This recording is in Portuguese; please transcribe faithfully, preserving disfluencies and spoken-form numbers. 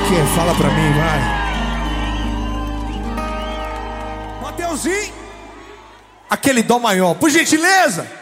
que é? Fala pra mim, vai. Mateuzinho. Aquele dó maior, por gentileza.